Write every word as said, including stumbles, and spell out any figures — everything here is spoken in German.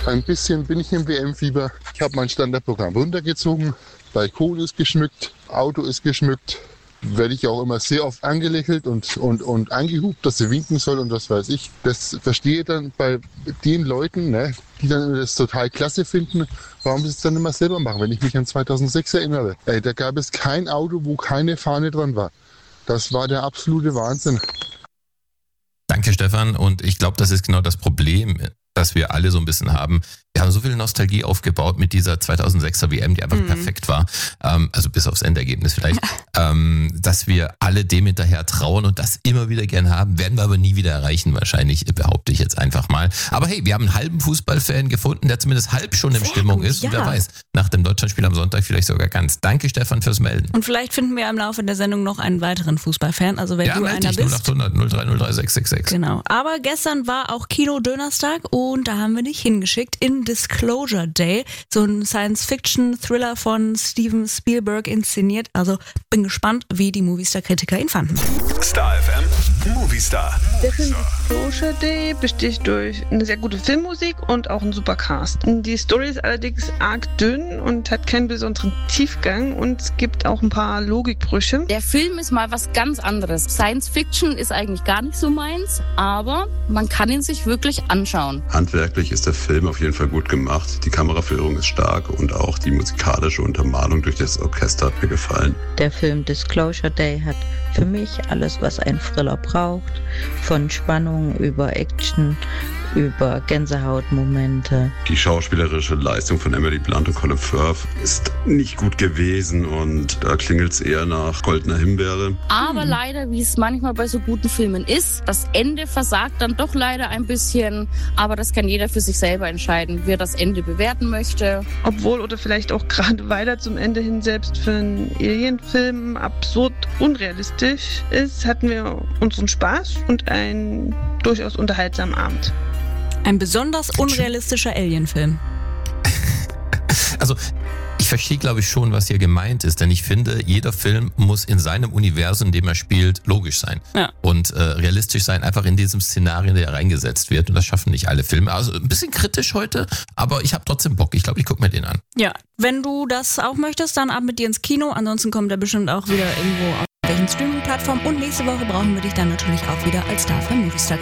Ein bisschen bin ich im W M-Fieber. Ich habe mein Standardprogramm runtergezogen. Balkon ist geschmückt, Auto ist geschmückt. Werde ich auch immer sehr oft angelächelt und, und, und angehupt, dass sie winken soll und was weiß ich. Das verstehe dann bei den Leuten, ne, die dann das total klasse finden, warum sie es dann immer selber machen. Wenn ich mich an zweitausendsechs erinnere, ey, da gab es kein Auto, wo keine Fahne dran war. Das war der absolute Wahnsinn. Danke, Stefan. Und ich glaube, das ist genau das Problem, das wir alle so ein bisschen haben. Wir haben so viel Nostalgie aufgebaut mit dieser zweitausendsechser W M, die einfach mhm. perfekt war, ähm, also bis aufs Endergebnis vielleicht, ähm, dass wir alle dem hinterher trauen und das immer wieder gern haben, werden wir aber nie wieder erreichen wahrscheinlich, behaupte ich jetzt einfach mal. Aber hey, wir haben einen halben Fußballfan gefunden, der zumindest halb schon in Sehr Stimmung gut, ist ja. und wer weiß, nach dem Deutschlandspiel am Sonntag vielleicht sogar ganz. Danke, Stefan, fürs Melden. Und vielleicht finden wir im Laufe der Sendung noch einen weiteren Fußballfan, also wenn ja, du meld einer dich, bist. null achthundert null drei null drei sechs sechs sechs. Genau, aber gestern war auch Kino-Dönerstag und da haben wir dich hingeschickt in Disclosure Day, so ein Science-Fiction-Thriller von Steven Spielberg inszeniert. Also bin gespannt, wie die Movistar-Kritiker ihn fanden. Star F M Movistar. Der Film Disclosure Day besticht durch eine sehr gute Filmmusik und auch einen super Cast. Die Story ist allerdings arg dünn und hat keinen besonderen Tiefgang und es gibt auch ein paar Logikbrüche. Der Film ist mal was ganz anderes. Science Fiction ist eigentlich gar nicht so meins, aber man kann ihn sich wirklich anschauen. Handwerklich ist der Film auf jeden Fall gut gemacht. Die Kameraführung ist stark und auch die musikalische Untermalung durch das Orchester hat mir gefallen. Der Film Disclosure Day hat für mich alles, was ein Thriller braucht. Von Spannung über Action, über Gänsehautmomente. Die schauspielerische Leistung von Emily Blunt und Colin Firth ist nicht gut gewesen und da klingelt es eher nach goldener Himbeere. Aber mhm. leider, wie es manchmal bei so guten Filmen ist, das Ende versagt dann doch leider ein bisschen. Aber das kann jeder für sich selber entscheiden, wie er das Ende bewerten möchte. Obwohl oder vielleicht auch gerade weil er zum Ende hin selbst für einen Alien-Film absurd unrealistisch ist, hatten wir unseren Spaß und einen durchaus unterhaltsamen Abend. Ein besonders unrealistischer Alien-Film. Also ich verstehe, glaube ich, schon, was hier gemeint ist, denn ich finde, jeder Film muss in seinem Universum, in dem er spielt, logisch sein ja. und äh, realistisch sein, einfach in diesem Szenario, in der er reingesetzt wird und das schaffen nicht alle Filme. Also ein bisschen kritisch heute, aber ich habe trotzdem Bock. Ich glaube, ich gucke mir den an. Ja, wenn du das auch möchtest, dann ab mit dir ins Kino. Ansonsten kommt er bestimmt auch wieder irgendwo auf welchen Streaming-Plattformen und nächste Woche brauchen wir dich dann natürlich auch wieder als Star für Movistar.